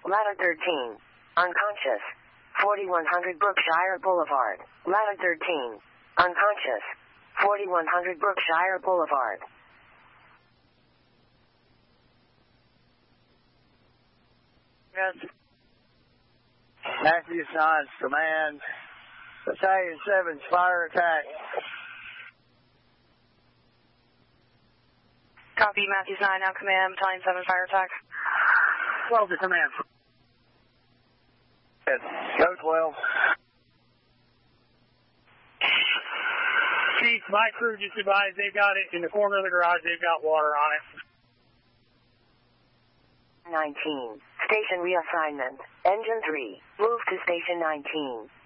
Ladder 13. Unconscious. 4100 Brookshire Boulevard. Ladder 13. Unconscious. 4100 Brookshire Boulevard. Yes. Matthew Signs, command. Battalion 7's fire attack. Copy, Matthew 9, now command, Battalion 7 fire attack. 12 to command. Yes, go 12. Chief, my crew just advised they've got it in the corner of the garage. They've got water on it. 19. Station reassignment. Engine 3. Move to Station 19.